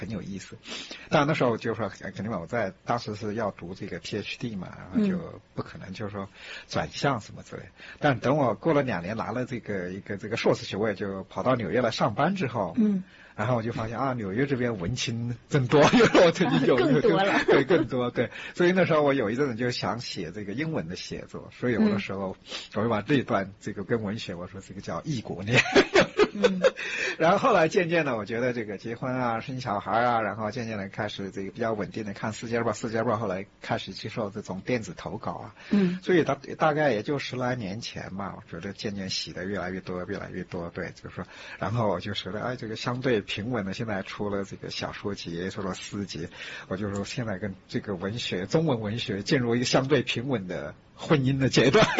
很有意思。当然那时候就说肯定嘛，我在当时是要读这个 PhD 嘛，然后就不可能就是说转向什么之类。但等我过了2年拿了这个硕士学位，就跑到纽约来上班之后，然后我就发现啊，纽约这边文青真多，因为我曾经有更多了， 对，更多，对。所以那时候我有一阵子就想写这个英文的写作，所以我那时候我就把这一段这个跟文学我说这个叫异国恋。然后后来渐渐的，我觉得这个结婚啊、生小孩啊，然后渐渐的开始这个比较稳定的看《世界报》，《世界报》后来开始接受这种电子投稿啊，所以大概也就10来年前吧，我觉得渐渐写的越来越多，对，就是说，然后我就觉得这个相对平稳的，现在出了这个小说集，出了诗集，我就说现在跟这个文学，中文文学进入一个相对平稳的婚姻的阶段。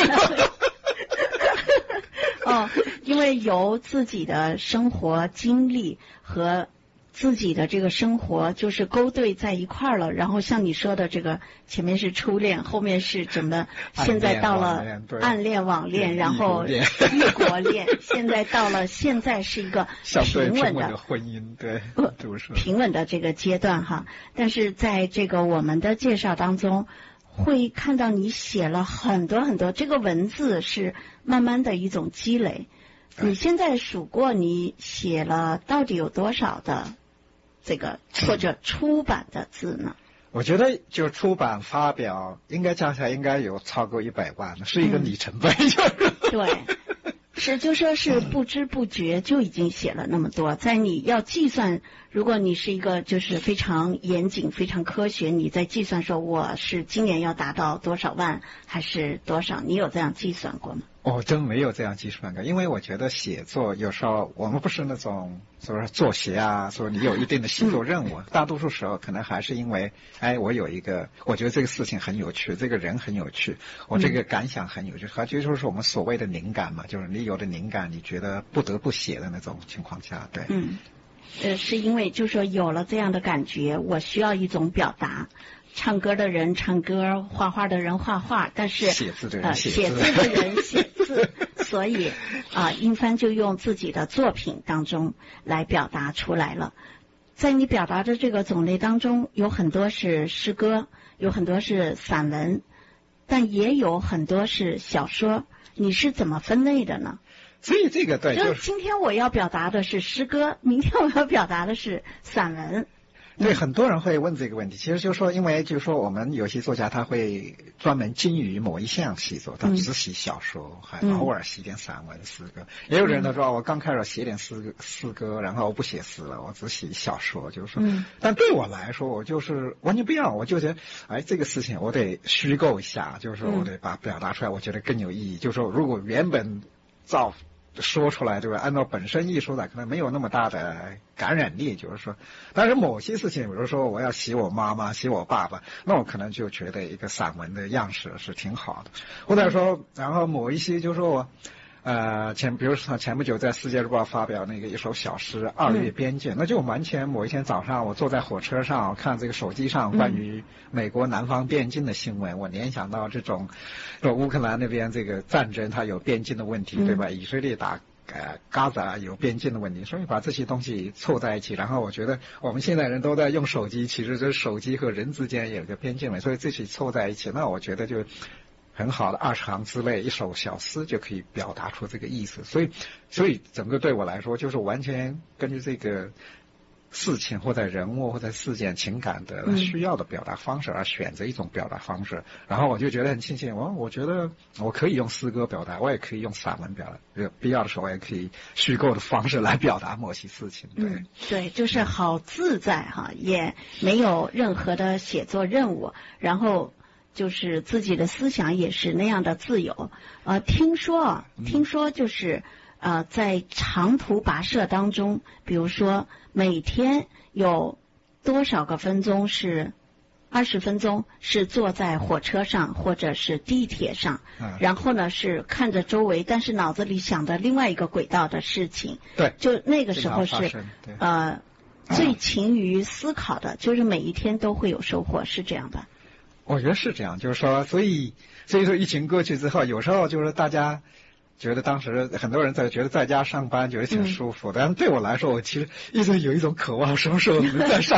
因为由自己的生活经历和自己的这个生活就是勾兑在一块儿了，然后像你说的这个前面是初恋，后面是怎么，现在到了暗恋网恋，然后异国恋，现在到了现在是一个平稳的婚姻，对， 平稳的这个阶段哈。但是在这个我们的介绍当中会看到你写了很多很多，这个文字是慢慢的一种积累。你现在数过你写了到底有多少的这个或者出版的字呢？ 我觉得就出版发表应该加起来应该有超过100万，是一个里程碑。 对，是就说是不知不觉就已经写了那么多。在你要计算，如果你是一个就是非常严谨非常科学，你在计算说我是今年要达到多少万还是多少，你有这样计算过吗？ 我真没有这样计算过，因为我觉得写作有时候我们不是那种说作协啊，说你有一定的写作任务，大多数时候可能还是因为我有一个，我觉得这个事情很有趣，这个人很有趣，我这个感想很有趣，还就是我们所谓的灵感嘛，就是你有的灵感，你觉得不得不写的那种情况下，对。 是因为就是说有了这样的感觉，我需要一种表达。唱歌的人唱歌，画画的人画画，但是写字的人写字，所以英帆就用自己的作品当中来表达出来了。在你表达的这个种类当中，有很多是诗歌，有很多是散文，但也有很多是小说。你是怎么分类的呢？ 所以这个对， 就是今天我要表达的是诗歌，明天我要表达的是散文。 对，很多人会问这个问题，其实就是说，因为就是说我们有些作家他会专门精于某一项写作，他只写小说，还偶尔写点散文诗歌。也有人他说我刚开始写点诗歌，然后我不写诗了，我只写小说，就是说，但对我来说我就是完全不一样，我就觉得这个事情我得虚构一下，就是说我得把表达出来，我觉得更有意义。就是说如果原本照说出来，对吧？按照本身艺术的可能没有那么大的感染力，就是说，但是某些事情，比如说我要写我妈妈、写我爸爸，那我可能就觉得一个散文的样式是挺好的，或者说，然后某一些就是说我。比如说前不久在《世界日报》发表那个一首小诗《2月边界》，那就完全某一天早上我坐在火车上看这个手机上关于美国南方边境的新闻，我联想到这种说乌克兰那边这个战争它有边境的问题，对吧？以色列打嘎达有边境的问题，所以把这些东西凑在一起，然后我觉得我们现在人都在用手机，其实这手机和人之间有个边境所以这些凑在一起，那我觉得就很好的20行之内一首小诗就可以表达出这个意思，所以整个对我来说就是完全根据这个事情或者人物或者事件情感的需要的表达方式而选择一种表达方式，然后我就觉得很庆幸，我觉得我可以用诗歌表达，我也可以用散文表达，必要的时候我也可以虚构的方式来表达某些事情。 对，就是好自在哈，也没有任何的写作任务，然后就是自己的思想也是那样的自由。听说就是在长途跋涉当中，比如说每天有多少个分钟是20分钟是坐在火车上或者是地铁上，然后呢是看着周围，但是脑子里想着另外一个轨道的事情。 对， 就那个时候是最勤于思考的，就是每一天都会有收获，是这样吧？ 我觉得是这样，就是说，所以说疫情过去之后，有时候就是大家觉得当时很多人觉得在家上班觉得挺舒服的，但对我来说，我其实一直有一种渴望，什么时候能在上